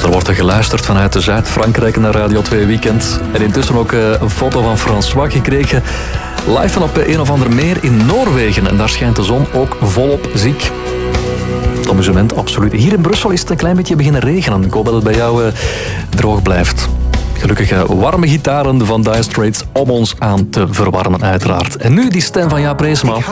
Er wordt er geluisterd vanuit Zuid-Frankrijk naar Radio 2 Weekend. En intussen ook een foto van François gekregen. Live van op een of ander meer in Noorwegen. En daar schijnt de zon ook volop ziek. Het amusement, absoluut. Hier in Brussel is het een klein beetje beginnen regenen. Ik hoop dat het bij jou droog blijft. Gelukkig warme gitaren van Dire Straits om ons aan te verwarmen, uiteraard. En nu die stem van Jaap Reesema.